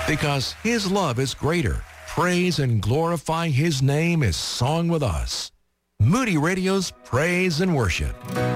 Because his love is greater. Praise and glorify his name is song with us. Moody Radio's Praise and Worship.